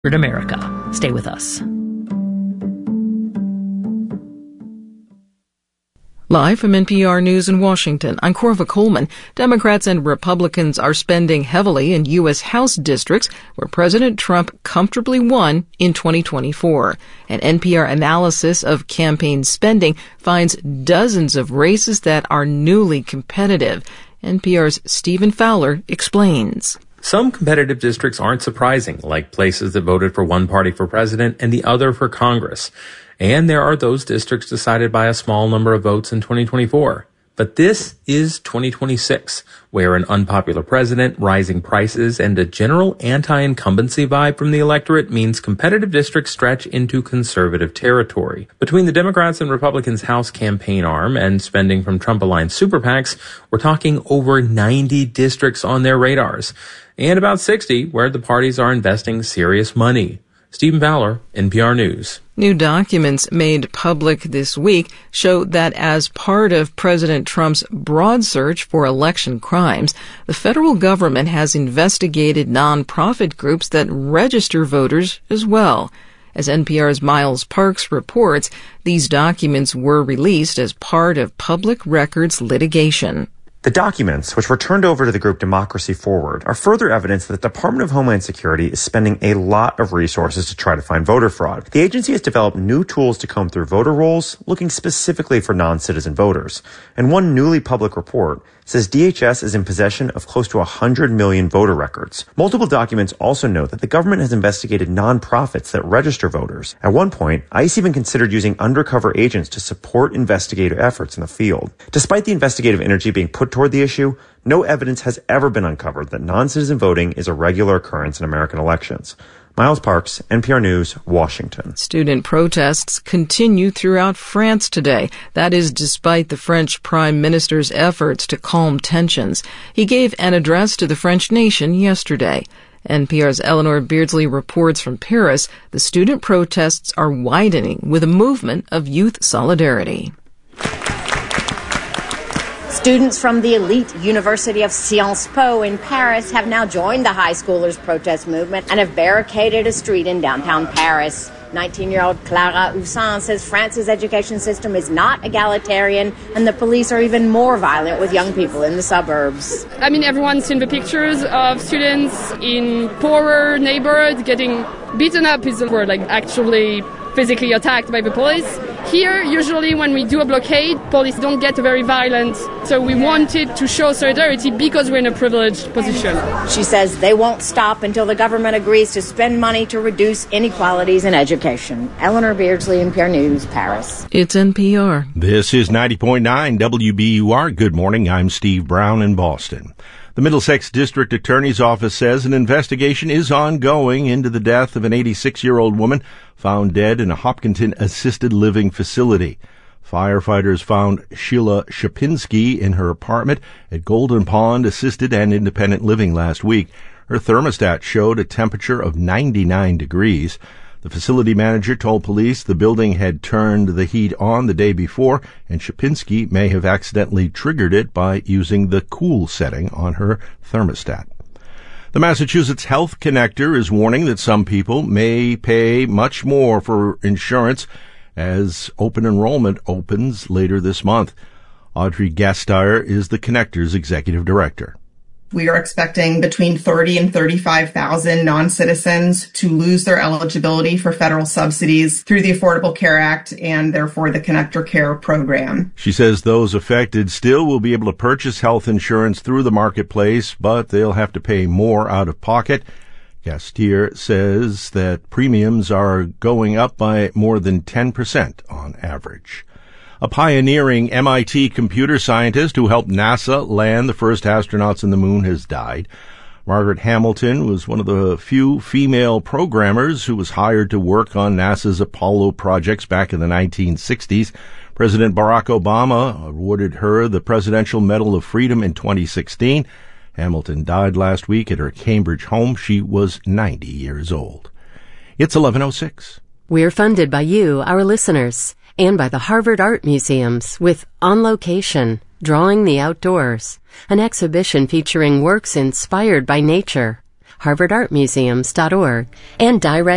America. Stay with us. Live from NPR News in Washington, I'm Corva Coleman. Democrats and Republicans are spending heavily in U.S. House districts where President Trump comfortably won in 2024. An NPR analysis of campaign spending finds dozens of races that are newly competitive. NPR's Stephen Fowler explains. Some competitive districts aren't surprising, like places that voted for one party for president and the other for Congress. And there are those districts decided by a small number of votes in 2024. But this is 2026, where an unpopular president, rising prices, and a general anti-incumbency vibe from the electorate means competitive districts stretch into conservative territory. Between the Democrats and Republicans' House campaign arm and spending from Trump-aligned super PACs, we're talking over 90 districts on their radars, and about 60 where the parties are investing serious money. Stephen Fowler, NPR News. New documents made public this week show that as part of President Trump's broad search for election crimes, the federal government has investigated nonprofit groups that register voters as well. As NPR's Miles Parks reports, these documents were released as part of public records litigation. The documents, which were turned over to the group Democracy Forward, are further evidence that the Department of Homeland Security is spending a lot of resources to try to find voter fraud. The agency has developed new tools to comb through voter rolls, looking specifically for non-citizen voters. And one newly public report says DHS is in possession of close to 100 million voter records. Multiple documents also note that the government has investigated nonprofits that register voters. At one point, ICE even considered using undercover agents to support investigative efforts in the field. Despite the investigative energy being put toward the issue, no evidence has ever been uncovered that non-citizen voting is a regular occurrence in American elections. Miles Parks, NPR News, Washington. Student protests continue throughout France today. That is despite the French Prime Minister's efforts to calm tensions. He gave an address to the French nation yesterday. NPR's Eleanor Beardsley reports from Paris. The student protests are widening with a movement of youth solidarity. Students from the elite University of Sciences Po in Paris have now joined the high schoolers' protest movement and have barricaded a street in downtown Paris. 19-year-old Clara Houssin says France's education system is not egalitarian and the police are even more violent with young people in the suburbs. I mean, everyone's seen the pictures of students in poorer neighborhoods getting beaten up is the word, like actually physically attacked by the police. Here, usually when we do a blockade, police don't get very violent. So we wanted to show solidarity because we're in a privileged position. She says they won't stop until the government agrees to spend money to reduce inequalities in education. Eleanor Beardsley, NPR News, Paris. It's NPR. This is 90.9 WBUR. Good morning. I'm Steve Brown in Boston. The Middlesex District Attorney's Office says an investigation is ongoing into the death of an 86-year-old woman found dead in a Hopkinton assisted living facility. Firefighters found Sheila Shapinski in her apartment at Golden Pond Assisted and Independent Living last week. Her thermostat showed a temperature of 99 degrees. The facility manager told police the building had turned the heat on the day before, and Shapinski may have accidentally triggered it by using the cool setting on her thermostat. The Massachusetts Health Connector is warning that some people may pay much more for insurance as open enrollment opens later this month. Audrey Gasteyer is the Connector's executive director. We are expecting between 30 and 35,000 non-citizens to lose their eligibility for federal subsidies through the Affordable Care Act and therefore the Connector Care program. She says those affected still will be able to purchase health insurance through the marketplace, but they'll have to pay more out of pocket. Gastier says that premiums are going up by more than 10% on average. A pioneering MIT computer scientist who helped NASA land the first astronauts on the moon has died. Margaret Hamilton was one of the few female programmers who was hired to work on NASA's Apollo projects back in the 1960s. President Barack Obama awarded her the Presidential Medal of Freedom in 2016. Hamilton died last week at her Cambridge home. She was 90 years old. It's 11:06. We're funded by you, our listeners, and by the Harvard Art Museums with On Location, Drawing the Outdoors, an exhibition featuring works inspired by nature. HarvardArtMuseums.org and direct